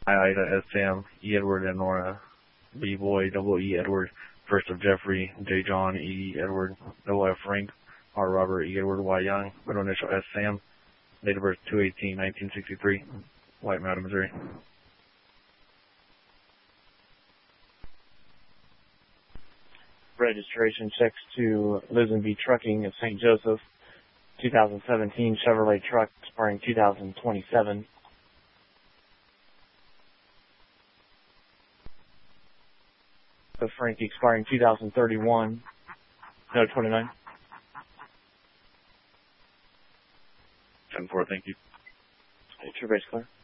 Ida, S. Sam, E. Edward, and Nora, B. Boy, double E. Edward, first of Jeffrey, J. John, E. Edward, double F. Frank, R. Robert, E. Edward, Y. Young, middle initial S. Sam, date of birth 2/18/1963, White Mountain, Missouri. Registration checks to Lisenby Trucking of St. Joseph, 2017 Chevrolet truck expiring 2027. The Frankie expiring 2031. No, 29. 10-4, thank you. True base clear.